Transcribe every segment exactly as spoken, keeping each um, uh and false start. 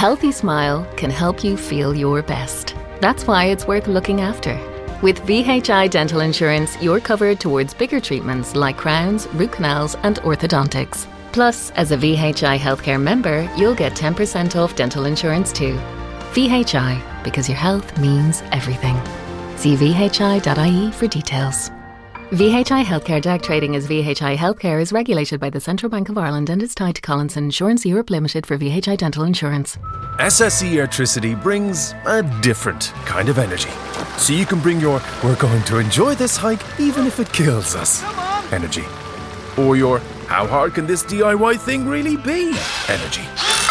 healthy smile can help you feel your best. That's why it's worth looking after. With V H I Dental Insurance, you're covered towards bigger treatments like crowns, root canals and orthodontics. Plus, as a V H I Healthcare member, you'll get ten percent off dental insurance too. V H I, because your health means everything. See v h i dot i e for details. V H I Healthcare Direct Trading as V H I Healthcare is regulated by the Central Bank of Ireland and is tied to Collinson Insurance Europe Limited for V H I Dental Insurance. S S E Airtricity brings a different kind of energy. So you can bring your "we're going to enjoy this hike even if it kills us" energy. Or your "how hard can this D I Y thing really be" energy.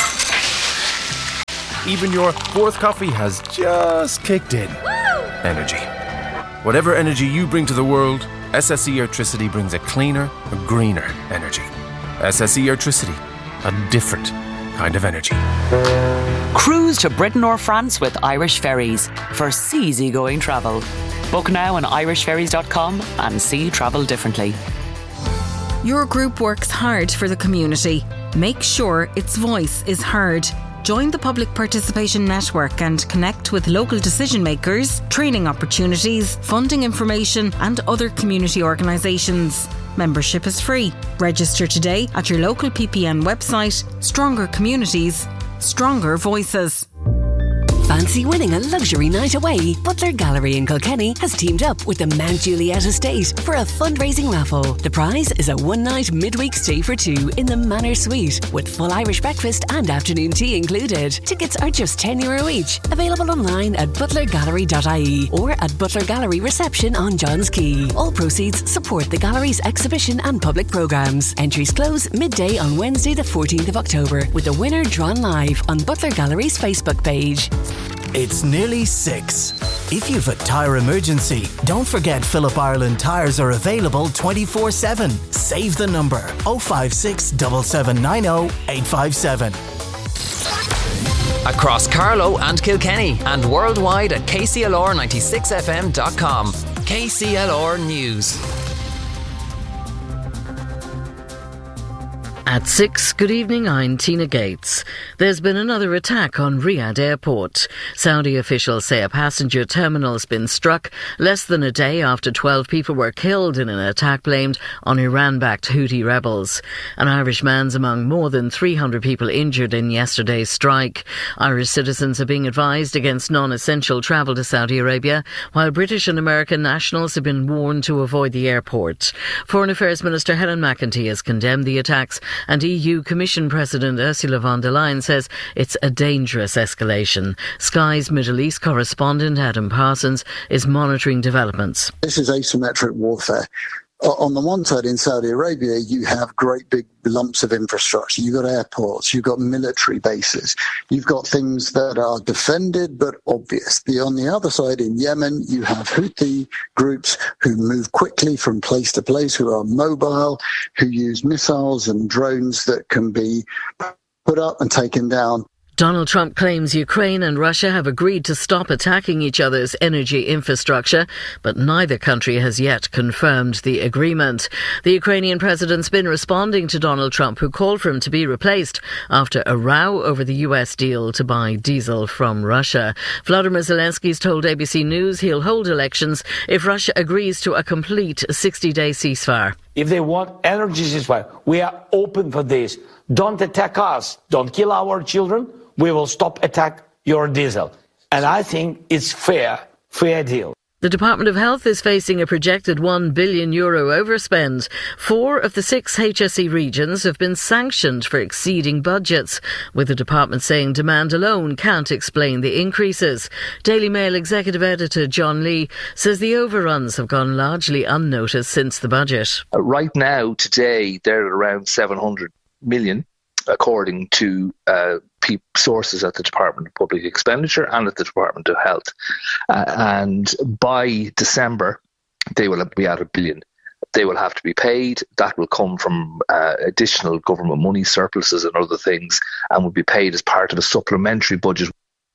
Even your fourth coffee has just kicked in energy. Whatever energy you bring to the world, S S E Airtricity brings a cleaner, a greener energy. S S E Airtricity, a different kind of energy. Cruise to Britain or France with Irish Ferries for seasygoing travel. Book now on irish ferries dot com and see travel differently. Your group works hard for the community. Make sure its voice is heard. Join the Public Participation Network and connect with local decision makers, training opportunities, funding information and other community organisations. Membership is free. Register today at your local P P N website. Stronger communities, stronger voices. Fancy winning a luxury night away? Butler Gallery in Kilkenny has teamed up with the Mount Juliet Estate for a fundraising raffle. The prize is a one-night midweek stay for two in the Manor Suite with full Irish breakfast and afternoon tea included. Tickets are just ten euro each. Available online at butler gallery dot i e or at Butler Gallery reception on Johns Quay. All proceeds support the gallery's exhibition and public programmes. Entries close midday on Wednesday the fourteenth of October with the winner drawn live on Butler Gallery's Facebook page. It's nearly six. If you've a tyre emergency, don't forget Phillip Ireland tyres are available twenty-four seven. Save the number oh five six, seven seven nine oh, eight five seven. Across Carlow and Kilkenny and worldwide at k c l r ninety-six f m dot com. K C L R News. At six, good evening, I'm Tina Gates. There's been another attack on Riyadh Airport. Saudi officials say a passenger terminal has been struck less than a day after twelve people were killed in an attack blamed on Iran-backed Houthi rebels. An Irish man's among more than three hundred people injured in yesterday's strike. Irish citizens are being advised against non-essential travel to Saudi Arabia, while British and American nationals have been warned to avoid the airport. Foreign Affairs Minister Helen McEntee has condemned the attacks, and E U Commission President Ursula von der Leyen says it's a dangerous escalation. Sky's Middle East correspondent Adam Parsons is monitoring developments. This is asymmetric warfare. On the one side, in Saudi Arabia, you have great big lumps of infrastructure. You've got airports, you've got military bases, you've got things that are defended but obvious. The, on the other side, in Yemen, you have Houthi groups who move quickly from place to place, who are mobile, who use missiles and drones that can be put up and taken down. Donald Trump claims Ukraine and Russia have agreed to stop attacking each other's energy infrastructure, but neither country has yet confirmed the agreement. The Ukrainian president's been responding to Donald Trump, who called for him to be replaced after a row over the U S deal to buy diesel from Russia. Volodymyr Zelensky's told A B C News he'll hold elections if Russia agrees to a complete sixty-day ceasefire. If they want energy ceasefire, we are open for this. Don't attack us. Don't kill our children. We will stop attack your diesel. And I think it's fair, fair deal. The Department of Health is facing a projected one billion euro overspend. Four of the six H S E regions have been sanctioned for exceeding budgets, with the department saying demand alone can't explain the increases. Daily Mail executive editor John Lee says the overruns have gone largely unnoticed since the budget. Uh, right now, today, they're at around seven hundred million, according to uh, sources at the Department of Public Expenditure and at the Department of Health. Uh, and by December, they will be at a billion. They will have to be paid. That will come from uh, additional government money, surpluses and other things, and will be paid as part of a supplementary budget.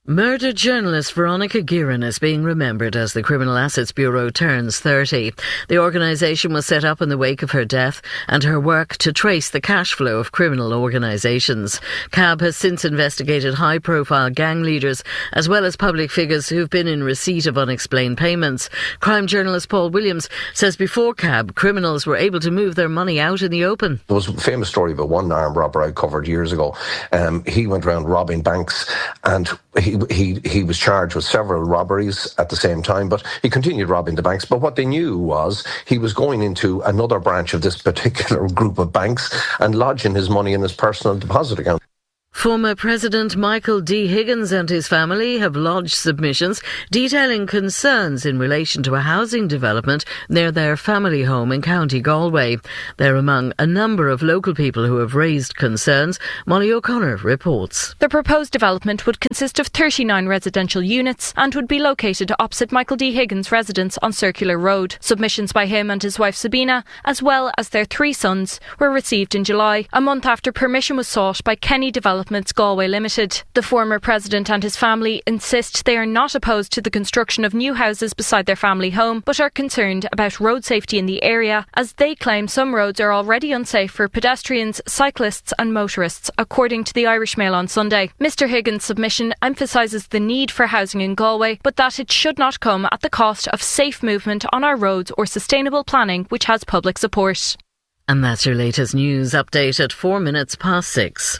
Murdered journalist Veronica Guerin is being remembered as the Criminal Assets Bureau turns thirty. The organisation was set up in the wake of her death and her work to trace the cash flow of criminal organisations. C A B has since investigated high-profile gang leaders as well as public figures who've been in receipt of unexplained payments. Crime journalist Paul Williams says before C A B, criminals were able to move their money out in the open. There was a famous story about one armed robber I covered years ago. Um, he went around robbing banks and he He he was charged with several robberies at the same time, but he continued robbing the banks. But what they knew was he was going into another branch of this particular group of banks and lodging his money in his personal deposit account. Former President Michael D. Higgins and his family have lodged submissions detailing concerns in relation to a housing development near their family home in County Galway. They're among a number of local people who have raised concerns. Molly O'Connor reports. The proposed development would consist of thirty-nine residential units and would be located opposite Michael D. Higgins' residence on Circular Road. Submissions by him and his wife Sabina, as well as their three sons, were received in July, a month after permission was sought by Kenny Development Galway Limited. The former president and his family insist they are not opposed to the construction of new houses beside their family home, but are concerned about road safety in the area, as they claim some roads are already unsafe for pedestrians, cyclists and motorists, according to the Irish Mail on Sunday. Mister Higgins' submission emphasises the need for housing in Galway, but that it should not come at the cost of safe movement on our roads or sustainable planning, which has public support. And that's your latest news update at four minutes past six.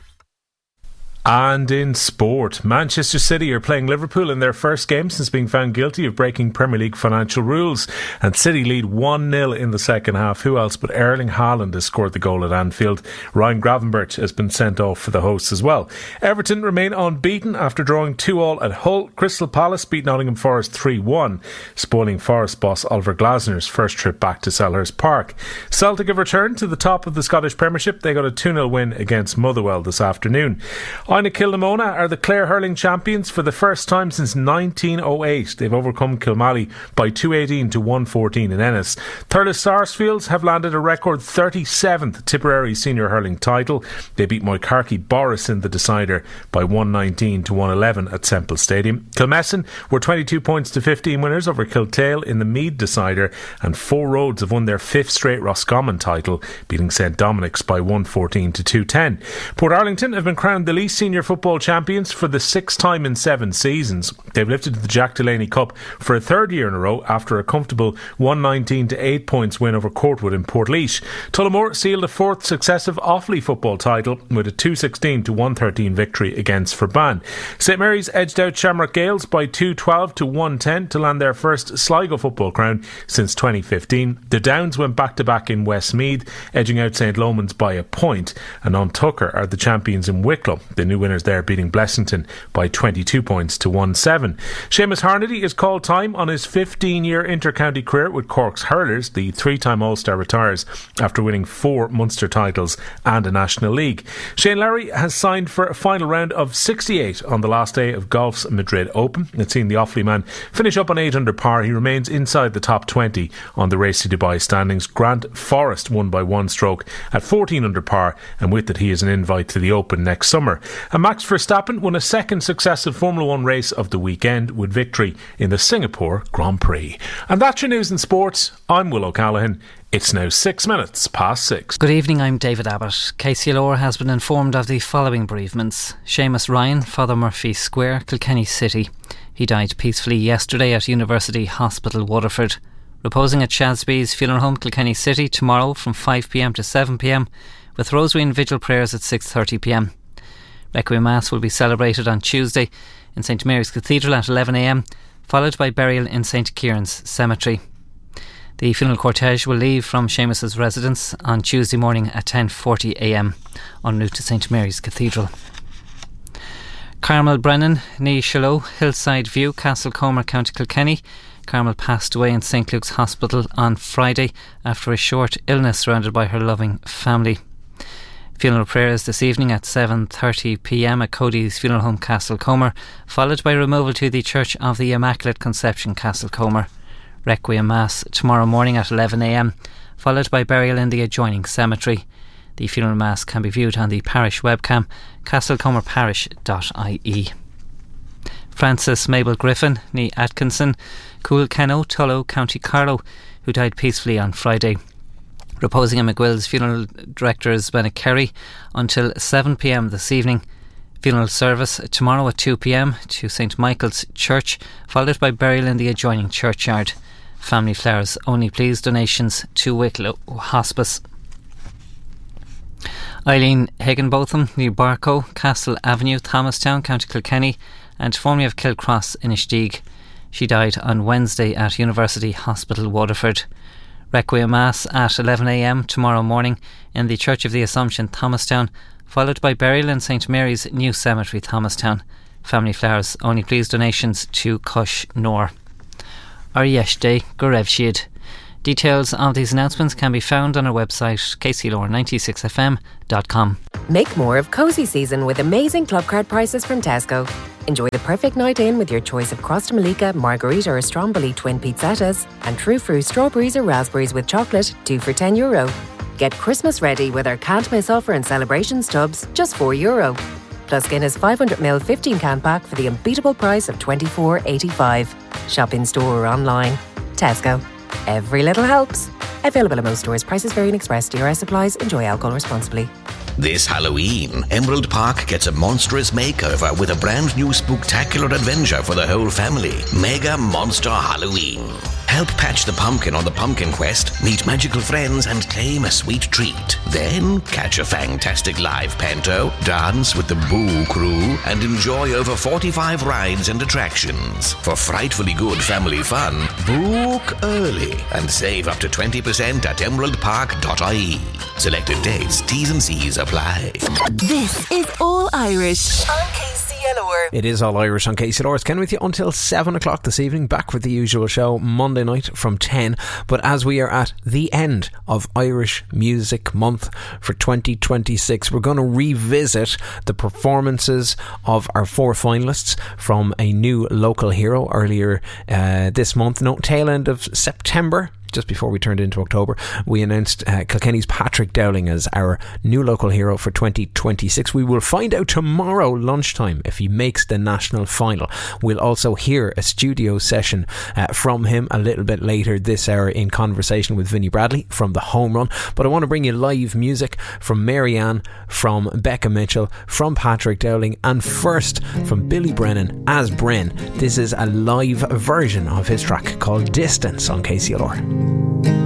And in sport, Manchester City are playing Liverpool in their first game since being found guilty of breaking Premier League financial rules. And City lead one nil in the second half. Who else but Erling Haaland has scored the goal at Anfield. Ryan Gravenberch has been sent off for the hosts as well. Everton remain unbeaten after drawing two all at Hull. Crystal Palace beat Nottingham Forest three one, spoiling Forest boss Oliver Glasner's first trip back to Selhurst Park. Celtic have returned to the top of the Scottish Premiership. They got a two nil win against Motherwell this afternoon. Ina Kilnamona are the Clare hurling champions for the first time since nineteen oh eight. They've overcome Kilmallie by two eighteen to one fourteen in Ennis. Thurles Sarsfields have landed a record thirty-seventh Tipperary senior hurling title. They beat Moycarkey Boris in the decider by one nineteen to one eleven at Semple Stadium. Kilmessan were twenty-two points to fifteen winners over Kiltale in the Meath decider, and Four Roads have won their fifth straight Roscommon title, beating St Dominic's by one fourteen to two ten. Port Arlington have been crowned the Least Senior Football champions for the sixth time in seven seasons. They've lifted the Jack Delaney Cup for a third year in a row after a comfortable one nineteen to eight points win over Courtwood in Portlaoise. Tullamore sealed a fourth successive Offaly football title with a two sixteen to one thirteen victory against Ferban. St Mary's edged out Shamrock Gales by two twelve to one ten to land their first Sligo football crown since twenty fifteen. The Downs went back to back in Westmeath, edging out St Lomans by a point, and on Tucker are the champions in Wicklow. The new winners there beating Blessington by twenty-two points to one seven. Seamus Harnedy has called time on his fifteen-year inter-county career with Cork's hurlers. The three-time All-Star retires after winning four Munster titles and a National League. Shane Lowry has signed for a final round of sixty-eight on the last day of golf's Madrid Open. It's seen the Offaly man finish up on eight under par. He remains inside the top twenty on the Race to Dubai standings. Grant Forrest won by one stroke at fourteen under par, and with it he is an invite to the Open next summer. And Max Verstappen won a second successive Formula One race of the weekend with victory in the Singapore Grand Prix. And that's your news in sports. I'm Will O'Callaghan. It's now six minutes past six. Good evening, I'm David Abbott. K C L R has been informed of the following bereavements. Seamus Ryan, Father Murphy Square, Kilkenny City. He died peacefully yesterday at University Hospital, Waterford. Reposing at Shasby's Funeral Home, Kilkenny City, tomorrow from five p m to seven p m, with Rosary and Vigil prayers at six thirty p m. Requiem Mass will be celebrated on Tuesday in St Mary's Cathedral at eleven a m, followed by burial in St Kieran's Cemetery. The funeral cortege will leave from Seamus's residence on Tuesday morning at ten forty a m en route to St Mary's Cathedral. Carmel Brennan, ní Shiloh, Hillside View, Castlecomer, County Kilkenny. Carmel passed away in St Luke's Hospital on Friday after a short illness surrounded by her loving family. Funeral prayers this evening at seven thirty p m at Cody's Funeral Home, Castlecomer, followed by removal to the Church of the Immaculate Conception, Castlecomer. Requiem Mass tomorrow morning at eleven a m, followed by burial in the adjoining cemetery. The funeral mass can be viewed on the parish webcam, castlecomerparish dot I E. Frances Mabel Griffin, ní Atkinson, Cool Kenno, Tullow, County Carlow, who died peacefully on Friday. Reposing in McGuill's funeral director is Bennett Kerry until seven p m this evening. Funeral service tomorrow at two p m to St Michael's Church, followed by burial in the adjoining churchyard. Family flowers only please. Donations to Wicklow Hospice. Eileen Higginbotham, New Barco, Castle Avenue, Thomastown, County Kilkenny, and formerly of Kilcross in Inistioge. She died on Wednesday at University Hospital, Waterford. Requiem Mass at eleven a m tomorrow morning in the Church of the Assumption, Thomastown, followed by burial in St Mary's New Cemetery, Thomastown. Family flowers only please. Donations to Cush Nor. Arieshde Gorevshid. Details of these announcements can be found on our website k c l r ninety-six f m dot com. Make more of cosy season with amazing club card prices from Tesco. Enjoy the perfect night in with your choice of Crosta Malika, Margarita or Stromboli twin pizzettas and True Fruit strawberries or raspberries with chocolate, two for ten euro. Get Christmas ready with our can't miss offer and celebrations tubs, just four euro. Plus Guinness five hundred milliliter fifteen can pack for the unbeatable price of twenty-four eighty-five. Shop in store or online. Tesco. Every little helps. Available at most stores. Prices vary and express. D R S applies. Enjoy alcohol responsibly. This Halloween, Emerald Park gets a monstrous makeover with a brand new spooktacular adventure for the whole family. Mega Monster Halloween. Help patch the pumpkin on the pumpkin quest, meet magical friends and claim a sweet treat. Then catch a fantastic live panto, dance with the Boo Crew and enjoy over forty-five rides and attractions. For frightfully good family fun, book early and save up to twenty percent at emerald park dot I E. Selected dates, T's and C's apply. This is All Irish on K C L R. It is All Irish on K C L R. It's Ken with you until seven o'clock this evening, back with the usual show Monday night from ten. But as we are at the end of Irish Music Month for twenty twenty-six, we're going to revisit the performances of our four finalists from a new local hero earlier uh, this month, no, tail end of September. Just before we turned into October, we announced uh, Kilkenny's Patrick Dowling as our new local hero for twenty twenty-six. We will find out tomorrow lunchtime if he makes the national final. We'll also hear a studio session uh, from him a little bit later this hour in conversation with Vinnie Bradley from The Home Run. But I want to bring you live music from Marianne, from Becca Mitchell, from Patrick Dowling, and first from Billy Brennan as Bren. This is a live version of his track called Distance on K C L R.